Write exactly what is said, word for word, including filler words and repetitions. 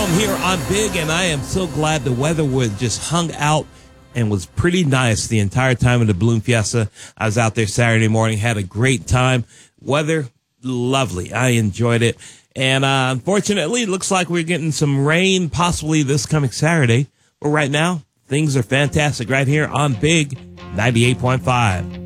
Jerome here on Big, and I am so glad the weather was just hung out and was pretty nice the entire time of the Balloon Fiesta. I was out there Saturday morning, had a great time. Weather, lovely. I enjoyed it. And uh, unfortunately, it looks like we're getting some rain possibly this coming Saturday. But right now, things are fantastic right here on Big ninety-eight point five.